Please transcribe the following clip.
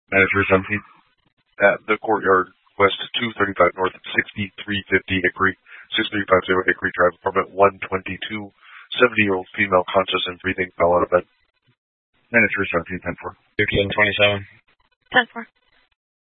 Manager 17. At the Courtyard West 235 North 6350 Hickory, 6350 Hickory Drive, apartment 122. 70-year-old female, conscious and breathing, fell out of bed. Manager 17, 10-4. 1327. 10-4.